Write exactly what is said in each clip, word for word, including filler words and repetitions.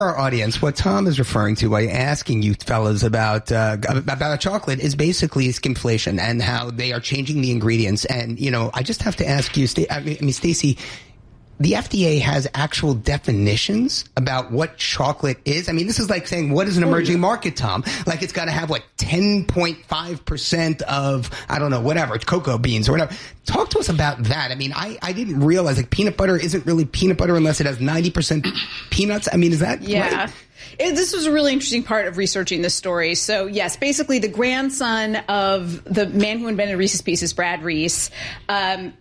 Our audience, what Tom is referring to by asking you fellas about uh, about chocolate is basically skimflation and how they are changing the ingredients. And, you know, I just have to ask you, I mean, Stacey, the F D A has actual definitions about what chocolate is. I mean, this is like saying, what is an emerging market, Tom? Like, it's got to have, what, ten point five percent of, I don't know, whatever, cocoa beans or whatever. Talk to us about that. I mean, I, I didn't realize, like, peanut butter isn't really peanut butter unless it has ninety percent peanuts. I mean, is that yeah. right? It, this was a really interesting part of researching this story. So, yes, basically the grandson of the man who invented Reese's Pieces, Brad Reese, um,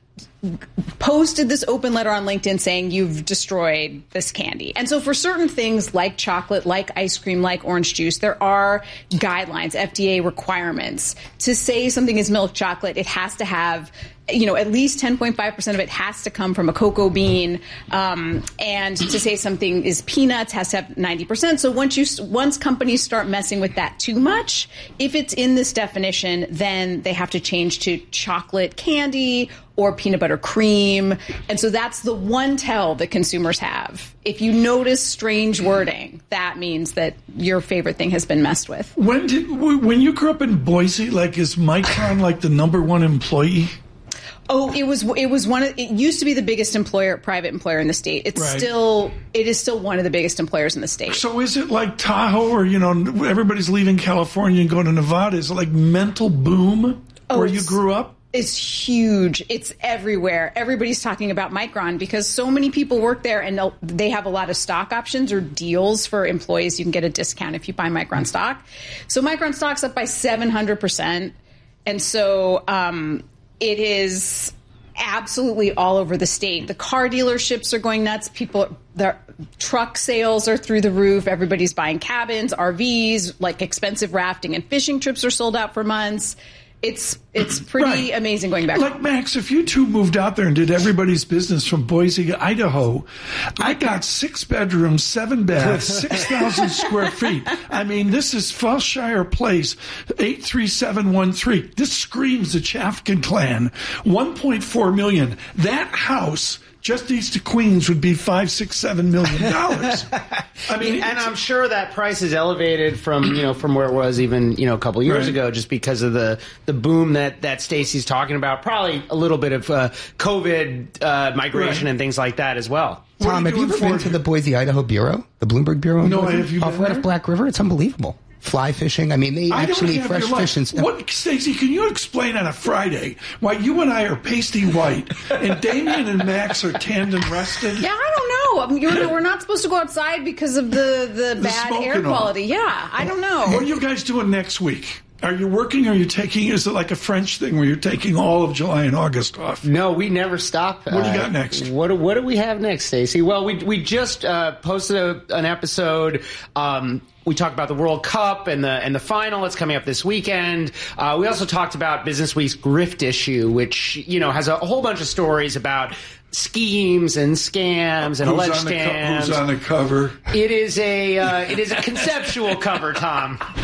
posted this open letter on LinkedIn saying you've destroyed this candy. And so for certain things like chocolate, like ice cream, like orange juice, there are guidelines, F D A requirements. To say something is milk chocolate, it has to have, you know, at least ten point five percent of it has to come from a cocoa bean. Um, and to say something is peanuts has to have ninety percent. So once you, once companies start messing with that too much, if it's in this definition, then they have to change to chocolate candy or peanut butter cream. And so that's the one tell that consumers have. If you notice strange wording, that means that your favorite thing has been messed with. When did, when you grew up in Boise, like, is Micron like the number one employee? Oh, it was it was one of it used to be the biggest employer, private employer in the state. It's right. still it is still one of the biggest employers in the state. So is it like Tahoe, or, you know, everybody's leaving California and going to Nevada? Is it like mental boom oh, where you grew up? It's huge. It's everywhere. Everybody's talking about Micron because so many people work there, and they have a lot of stock options or deals for employees. You can get a discount if you buy Micron stock. So Micron stock's up by seven hundred percent. And so um, it is absolutely all over the state. The car dealerships are going nuts. People, their truck sales are through the roof. Everybody's buying cabins, R Vs, like expensive rafting and fishing trips are sold out for months. It's it's pretty right. amazing going back. Like, Max, if you two moved out there and did everybody's business from Boise, Idaho, I got six bedrooms, seven baths, six thousand square feet. I mean, this is Fellshire Place, eight three seven one three. This screams the Chafkin clan. one point four million. That house just east of Queens would be five, six, seven million dollars. I mean, and I'm sure that price is elevated from, you know, from where it was even, you know, a couple of years right. ago, just because of the, the boom that, that Stacey's talking about. Probably a little bit of uh, COVID uh, migration right. and things like that as well. Tom, have you ever been to the Boise, Idaho Bureau, the Bloomberg Bureau? No, have you been off right of Black River? It's unbelievable. Fly fishing. I mean, they I actually fresh fish and stuff. What, Stacey, can you explain on a Friday why you and I are pasty white and Damien and Max are tanned and rested? Yeah, I don't know. I mean, you're, we're not supposed to go outside because of the, the, the bad air quality. All. Yeah, I don't know. What are you guys doing next week? Are you working or are you taking, is it like a French thing where you're taking all of July and August off? No, we never stop. What do you got next? Uh, what, what do we have next, Stacey? Well, we we just uh, posted a, an episode. Um, we talked about the World Cup and the and the final. It's coming up this weekend. Uh, we also talked about Business Week's grift issue, which, you know, has a whole bunch of stories about schemes and scams and who's alleged on the scams. Co- who's on the cover? It is a uh, it is a conceptual cover, Tom. I'll,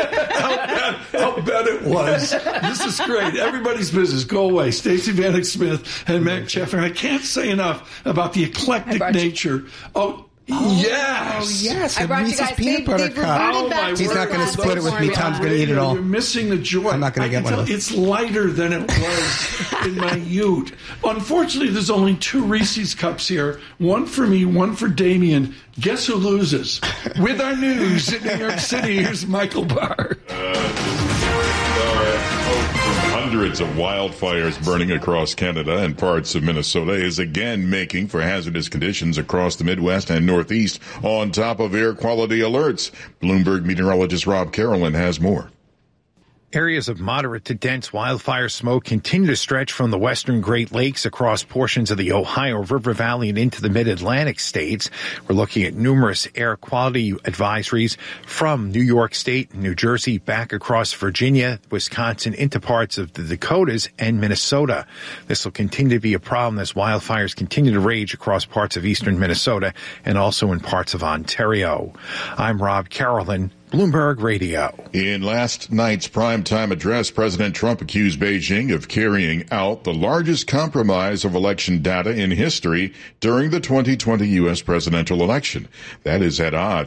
bet, I'll bet it was. This is great. Everybody's business. Go away. Stacey Vanek Smith and Mac Chafkin. I can't say enough about the eclectic nature. Oh. Oh, yes. Oh, yes. I brought Reese's you guys. peanut they, butter they cup. oh, my He's not going to split it with me. Tom's going to eat it all. You're missing the joy. I'm not going to get one tell, of those. It's lighter than it was in my youth. Unfortunately, there's only two Reese's cups here. One for me, one for Damien. Guess who loses? With our news in New York City, here's Michael Barr. Hundreds of wildfires burning across Canada and parts of Minnesota is again making for hazardous conditions across the Midwest and Northeast on top of air quality alerts. Bloomberg meteorologist Rob Carolyn has more. Areas of moderate to dense wildfire smoke continue to stretch from the western Great Lakes across portions of the Ohio River Valley and into the mid-Atlantic states. We're looking at numerous air quality advisories from New York State, New Jersey, back across Virginia, Wisconsin, into parts of the Dakotas and Minnesota. This will continue to be a problem as wildfires continue to rage across parts of eastern Minnesota and also in parts of Ontario. I'm Rob Carolyn Bloomberg Radio. In last night's primetime address, President Trump accused Beijing of carrying out the largest compromise of election data in history during the twenty twenty U S presidential election. That is at odds